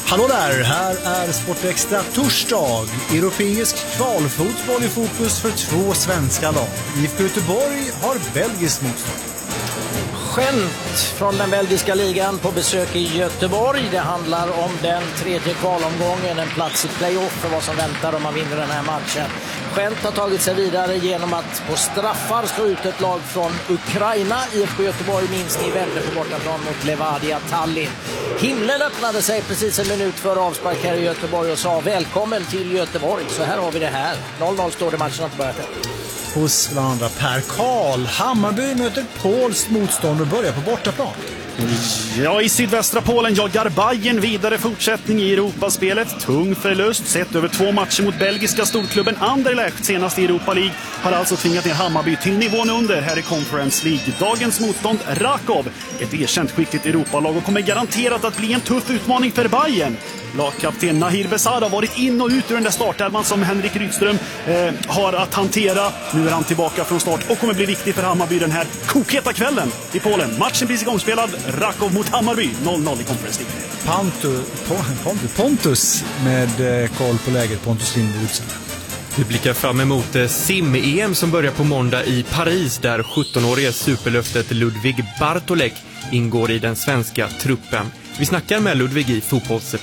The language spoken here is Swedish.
Hallå där, här är Sportextra torsdag. Europeisk kvalfotboll i fokus för 2 svenska lag. IFK Göteborg har belgiskt motstånd. Skämt från den belgiska ligan på besök i Göteborg. Det handlar om den tredje kvalomgången, en plats i playoff för vad som väntar om man vinner den här matchen. Skämt har tagit sig vidare genom att på straffar slå ut ett lag från Ukraina. IFK Göteborg minst i vände på bortaplan mot Levadia Tallinn. Himlen öppnade sig precis en minut före avspark här i Göteborg och sa välkommen till Göteborg. Så här har vi det här. 0-0 står det, matchen har inte börjat än. Hos bland andra Per Karl. Hammarby möter polskt motstånd och börjar på bortaplan. Ja, i sydvästra Polen jagar Bayern vidare fortsättning i Europaspelet. Tung förlust sett över 2 matcher mot belgiska storklubben Anderlecht senast i Europa League har alltså tvingat ner Hammarby till nivån under här i Conference League. Dagens motstånd Rakov, ett erkänt skickligt Europalag och kommer garanterat att bli en tuff utmaning för Bayern. Lagkapten Nahir Besara har varit in och ut ur den där startelvan som Henrik Rydström har att hantera. Nu är han tillbaka från start och kommer bli viktig för Hammarby den här kokheta kvällen i Polen. Matchen blir igångspelad. Rakov mot Hammarby. 0-0 i Conference League. Pontus med koll på läget. Pontus Lindberg. Vi blickar fram emot sim-EM som börjar på måndag i Paris där 17-årige superlöftet Ludvig Bartolek ingår i den svenska truppen. Vi snackar med Ludvig i Fotbolls